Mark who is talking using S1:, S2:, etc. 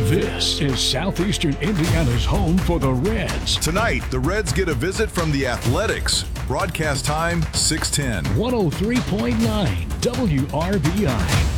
S1: This is Southeastern Indiana's home for the Reds.
S2: Tonight, the Reds get a visit from the Athletics. Broadcast time, 6:10.
S1: 103.9 WRBI.